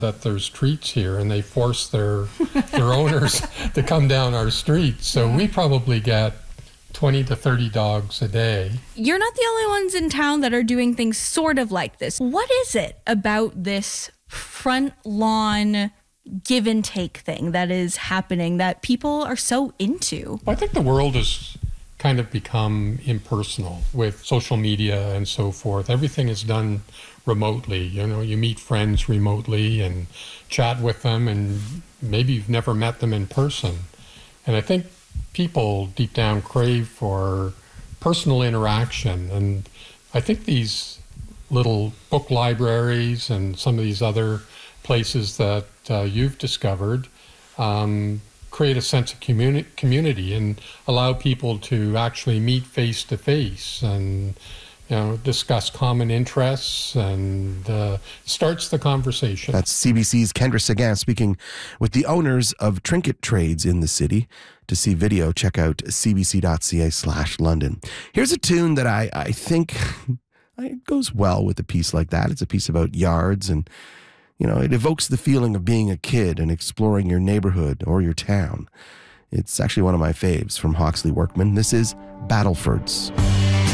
that there's treats here, and they force their owners to come down our street. So we probably get 20 to 30 dogs a day. You're not the only ones in town that are doing things sort of like this. What is it about this front lawn give and take thing that is happening that people are so into? I think the world has kind of become impersonal with social media and so forth. Everything is done remotely. You know, you meet friends remotely and chat with them, and maybe you've never met them in person. And I think people deep down crave for personal interaction. And I think these little book libraries and some of these other places that you've discovered create a sense of community and allow people to actually meet face to face and, you know, discuss common interests, and starts the conversation. That's CBC's Kendra Seguin speaking with the owners of Trinket Trades in the city. To see video, check out cbc.ca/London. Here's a tune that I think it goes well with a piece like that. It's a piece about yards, and you know, it evokes the feeling of being a kid and exploring your neighborhood or your town. It's actually one of my faves from Hawksley Workman. This is Battlefords.